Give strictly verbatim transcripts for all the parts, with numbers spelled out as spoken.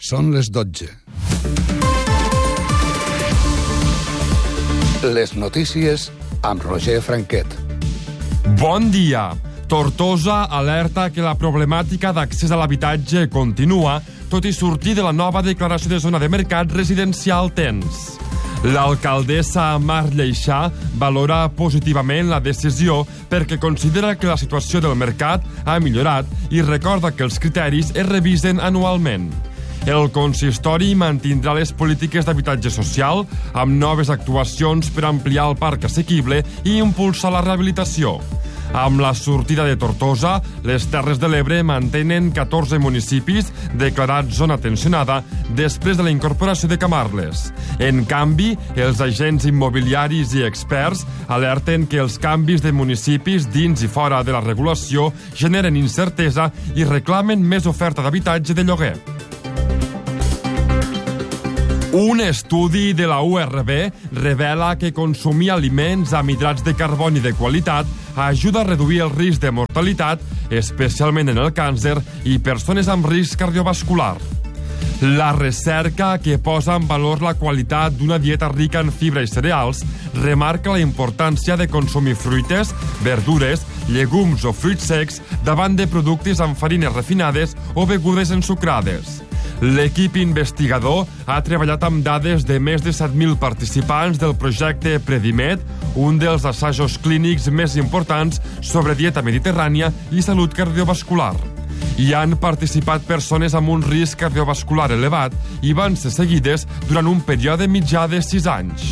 Són les dotze. Les notícies amb Roger Franquet. Bon dia. Tortosa alerta que la problemàtica d'accés a l'habitatge continua, tot i sortir de la nova declaració de zona de mercat residencial tens. L'alcaldessa Mar Lleixà valora positivament la decisió perquè considera que la situació del mercat ha millorat i recorda que els criteris es revisen anualment. El consistori mantindrà les polítiques d'habitatge social amb noves actuacions per ampliar el parc assequible i impulsar la rehabilitació. Amb la sortida de Tortosa, les Terres de l'Ebre mantenen catorze municipis declarats zona tensionada després de la incorporació de Camarles. En canvi, els agents immobiliaris i experts alerten que els canvis de municipis dins i fora de la regulació generen incertesa i reclamen més oferta d'habitatge de lloguer. Un estudi de la U R B revela que consumir aliments amb hidrats de carboni de qualitat ajuda a reduir el risc de mortalitat, especialment en el càncer i persones amb risc cardiovascular. La recerca, que posa en valor la qualitat d'una dieta rica en fibra i cereals, remarca la importància de consumir fruites, verdures, llegums o fruits secs davant de productes amb farines refinades o begudes ensucrades. L'equip investigador ha treballat amb dades de més de set mil participants del projecte Predimed, un dels assajos clínics més importants sobre dieta mediterrània i salut cardiovascular. Hi han participat persones amb un risc cardiovascular elevat i van ser seguides durant un període mitjà de sis anys.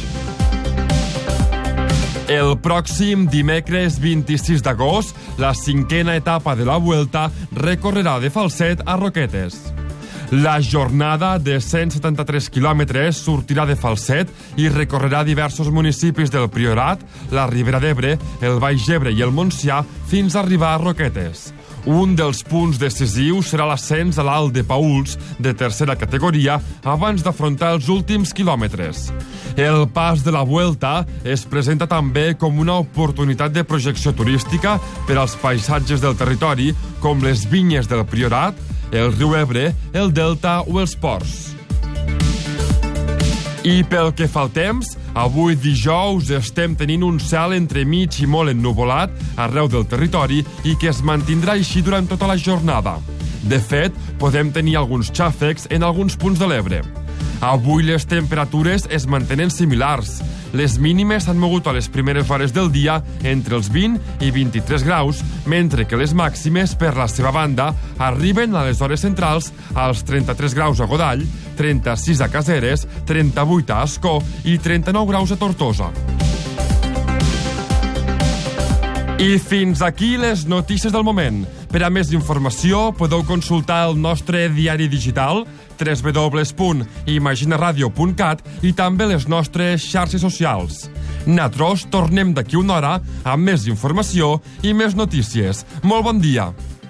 El pròxim dimecres vint-i-sis d'agost, la cinquena etapa de la Vuelta recorrerà de Falset a Roquetes. La jornada de cent setanta-tres quilòmetres sortirà de Falset i recorrerà diversos municipis del Priorat, la Ribera d'Ebre, el Baix Ebre i el Montsià fins a arribar a Roquetes. Un dels punts decisius serà l'ascens a l'Alt de Paüls, de tercera categoria, abans d'afrontar els últims quilòmetres. El pas de la Vuelta es presenta també com una oportunitat de projecció turística per als paisatges del territori, com les vinyes del Priorat, el riu Ebre, el Delta o els ports. I pel que fa al temps, avui dijous estem tenint un cel entremig i molt ennuvolat arreu del territori i que es mantindrà així durant tota la jornada. De fet, podem tenir alguns xàfecs en alguns punts de l'Ebre. Avui les temperatures es mantenen similars. Les mínimes s'han mogut a les primeres hores del dia entre els vint i vint-i-tres graus, mentre que les màximes, per la seva banda, arriben a les hores centrals als trenta-tres graus a Godall, trenta-sis a Caseres, trenta-vuit a Ascó i trenta-nou graus a Tortosa. I fins aquí les notícies del moment. Per a més informació podeu consultar el nostre diari digital w w w punt imaginaradio punt cat i també les nostres xarxes socials. Nosaltres tornem d'aquí una hora amb més informació i més notícies. Molt bon dia!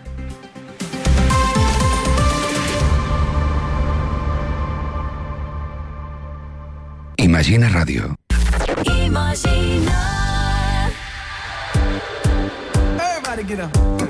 Imagina Ràdio. Imagina. Everybody get up.